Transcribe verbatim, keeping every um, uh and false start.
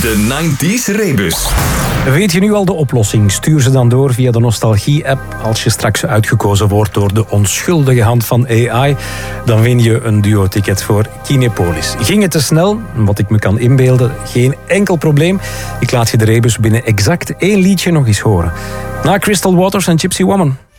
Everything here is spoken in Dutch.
De negentig Rebus. Weet je nu al de oplossing? Stuur ze dan door via de Nostalgie-app. Als je straks uitgekozen wordt door de onschuldige hand van A I, dan win je een duo-ticket voor Kinepolis. Ging het te snel? Wat ik me kan inbeelden, geen enkel probleem. Ik laat je de Rebus binnen exact één liedje nog eens horen. Na Crystal Waters en Gypsy Woman.